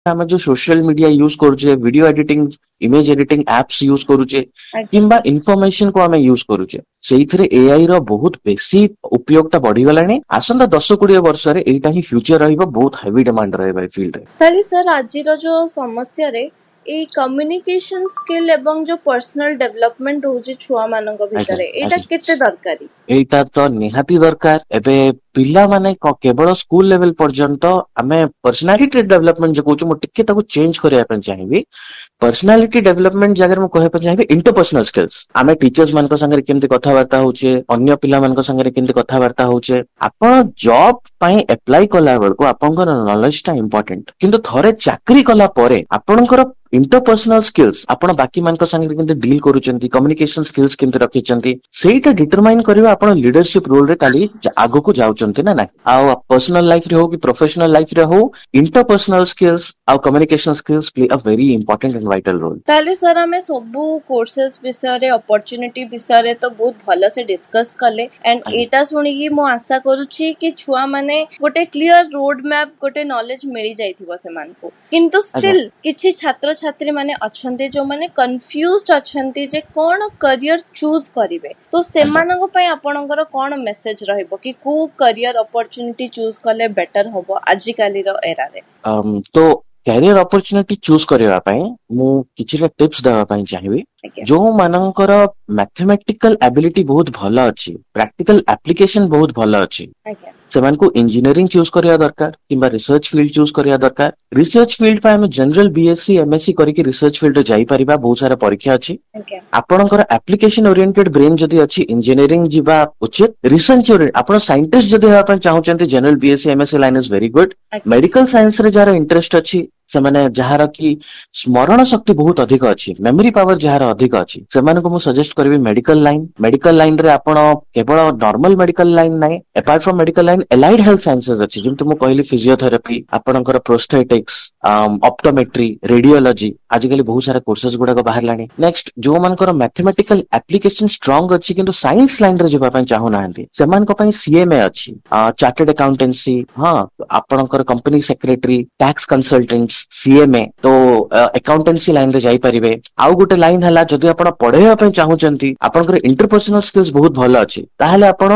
आम जो social media use करुचे video editing image editing apps use करुचे किंबा इनफॉरमेशन को आम यूज करुचे से एआई रो बहुत बेसी उपयोगता बढ़ी गलानी आसंता 10-20 वर्ष रे एटा ही फ्यूचर रहइबो बहुत हेवी डिमांड रहइबो फील्ड रे। ताली सर आज जो समस्या रे ए कम्युनिकेशन स्किल एवं जो पर्सनल डेवलपमेंट होची छुआ मानक भितरे एटा केते दरकारी एटा तो निहाती दरकार एबे पिला माने केवल स्कूल लेवल पर्यंत आमे पर्सनालिटी डेवलपमेंट जो कहूँ टिके ताको चेंज करया पे चाहिबी पर्सनालिटी डेवलपमेंट जगह में कहया पे चाहिबी इंटरपर्सनल स्किल्स आमे टीचर्स मान को संगे केमती कथावार्ता होचे अन्य पिला मान को संगे केमती कथावार्ता होचे आपण जॉब पई अप्लाई कला बेल को आपनकर नॉलेज ता इंपोर्टेंट किंतु थरे चाकरी कला परे आपनकर इंटरपर्सनल स्किल्स आपण बाकी मान को संगे केमती डील करूचंती कम्युनिकेशन स्किल्स केमती रखिचंती सेटा डिटरमाइन करबा आपण लीडरशिप रोल रे काली आगो को जाउचंती ना आ पर्सनल लाइफ रे हो कि प्रोफेशनल लाइफ रे हो interpersonal skills uh communication skills play a very important and vital role. ताले सर हमें सबु कोर्सेस विषय रे अपॉर्चुनिटी विषय रे तो बहुत भलो से डिस्कस कले एंड एटा सुनी कि मो आशा करूची कि छुआ माने गोटे क्लियर रोड मैप गोटे नॉलेज मिली जाइथिबो से मान को किंतु स्टिल किछि छात्र छात्री माने अछंती जो माने कंफ्यूज्ड अछंती जे कोन करियर चूज करिवे तो से मानक पय आपनकर कोन मेसेज रहइबो कि को करियर अपॉर्चुनिटी चूज कले बेटर होबो आजि काली रो एरा रे। तो कैरियर अपॉर्चुनिटी चूज करबा पय मु किछिटा टिप्स देबा पय चाहिबी जो मानकर मैथमेटिकल एबिलिटी बहुत भलो अछि प्रैक्टिकल एप्लीकेशन बहुत भलो अछि सेमान को इंजीनियरिंग चूज करिया दरकार किंबा रिसर्च फील्ड चूज करिया दरकार रिसर्च फील्ड पे हम जनरल बीएससी एमएससी करिके रिसर्च फील्ड रे जाई परिबा बहुत सारा परीक्षा अछि आपनकर एप्लीकेशन ओरिएंटेड ब्रेन जदी अछि इंजीनियरिंग जीवा उचित रिसर्च आपण साइंटिस्ट जदी हेबा पय चाहउचंती general BSc MSc line is very good medical science रे जारा इंटरेस्ट अछि सेमाने जहार की स्मरण शक्ति बहुत अधिक अछि मेमोरी पावर जहार अधिक अछि सेमान को मु सजेस्ट करबी मेडिकल लाइन रे आपण केवल नॉर्मल मेडिकल लाइन नै apart from medical line allied health sciences अछि जेंतु मु कहली फिजियोथेरेपी आपणकर प्रोस्थेटिक्स ऑप्टोमेट्री रेडियोलॉजी आजिकली बहुत सारा कोर्सेस गुडा को बाहर लानी नेक्स्ट जो मानकर मैथमेटिकल एप्लीकेशन स्ट्रांग अछि किंतु साइंस लाइन रे जेबा पय चाहू नाहंती सेमान को पय सीएमए अछि चार्टर्ड अकाउंटेंसी हां आपणकर company secretary tax consultants CMA तो अकाउंटेंसी लाइन रे जाई परिबे आउ गोटे लाइन हला जदि आपण पढेबा पय चाहूचंती आपनकर इंटरपर्सनल स्किल्स बहुत भलो अछि ताहाले आपण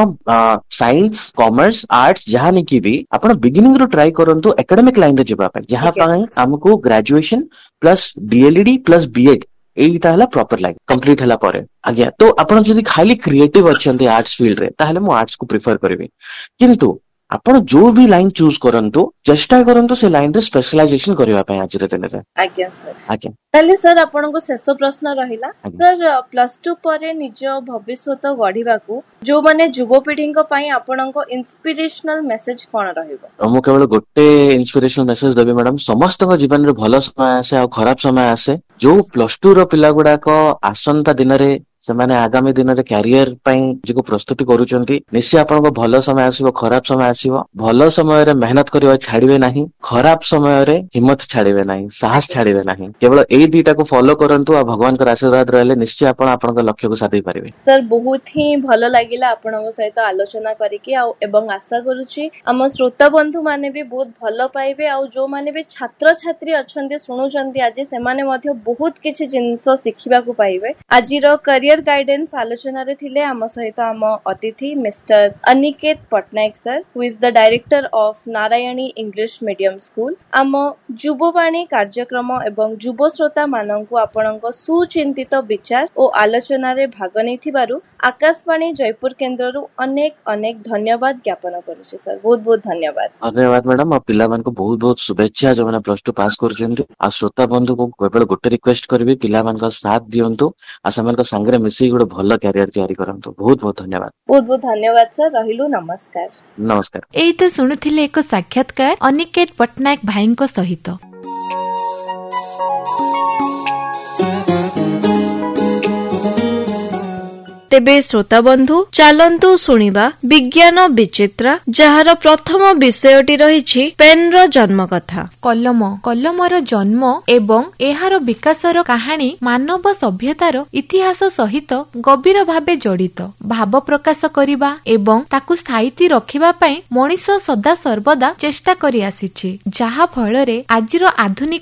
साइंस कॉमर्स आर्ट्स जहां नि की भी आपण बिगिनिंग रो ट्राई करंतु एकेडमिक लाइन रे जेबा पय जहां पय हमको graduation plus DElEd plus BEd एटा हला प्रॉपर लाइन कंप्लीट हला परे आज्ञा तो आपण जदि खाली क्रिएटिव अछंती आर्ट्स फील्ड रे ताहाले मु आर्ट्स को प्रेफर करबी किंतु आपण जो भी लाइन चूज करंतु चेष्टा करंतु से लाइन रे स्पेशलाइजेशन करबा पय आज रे दिने रे। आज्ञा सर आज्ञा ताले सर आपण को शेष प्रश्न रहिला सर प्लस 2 परे निज भविष्यत गढिबा को जो माने युवपीढ़ी को पय आपण को इंस्पिरेशनल मैसेज कोन रहइबो मु केवल गोटे इंस्पिरेशनल मैसेज देबी मैडम समस्त को जीवन रे भलो समय आसे आ खराब समय आसे जो प्लस 2 रो पिला गुडा को आसंता दिन रे सेमाने आगामी दिन रे कैरियर पई जो प्रस्तुति करूचंती निश्चय आपन को भलो समय आसीबो खराब समय आसीबो भलो समय रे मेहनत करबा छाड़िबे नाही खराब समय रे हिम्मत छाड़िबे नाही साहस छाड़िबे नाही केवल एई दीटा को फॉलो करंतु आ भगवान का आशीर्वाद रहले निश्चय आपन को लक्ष्य को साधि पारिबे। सर बहुत ही भलो लागिला आपन को सहित आलोचना करिके आ एवं आशा करूची हम श्रोता बंधु माने भी बहुत भलो पाइबे आ जो माने भी छात्र छात्री अछंती सुनुचंती आज से माने मध्ये बहुत किछि जिंस सिखिबा को पाइबे आजिरो करियर गाइडेंस आलोचना रे थिले हम सहित हम अतिथि mister Aniket Patnaik sir who is the director of Narayani English medium school हम युववाणी कार्यक्रम एवं युव श्रोता माननकु आपनक सुचिंतित विचार और आलोचना रे भाग नैथिबारु आकाशवाणी जयपुर केंद्ररु अनेक अनेक धन्यवाद ज्ञापन करूछी सर बहुत बहुत धन्यवाद मैडम आ पिला मन को बहुत बहुत शुभेच्छा जो माने प्लस 2 पास करछन्ती आ श्रोता बंधु को केवल गोटे रिक्वेस्ट करबी पिला मन का साथ दियंतु आ समान का संगे मिसी गोटे भलो कैरियर तैयारी करंतु बहुत बहुत धन्यवाद सर रहिलु नमस्कार। एई तो सुनुथिले एक साक्षात्कार अनिकेत पटनायक भाई को सहित। तेबे श्रोता बंधु चलंतु शुणिबा विज्ञान विचित्रा जहार प्रथम विषयटी रहिछि पेन रो जन्म कथा। कलमर जन्म एवं एहार विकासर कहानी मानव सभ्यतार इतिहास सहित गभीर भावे जड़ित भाव प्रकाश करिबा एवं ताकु स्थायित्व रखिबा पई मनीष सदा सर्वदा चेष्टा करि आसीछि जहा फଳରେ आजिर आधुनिक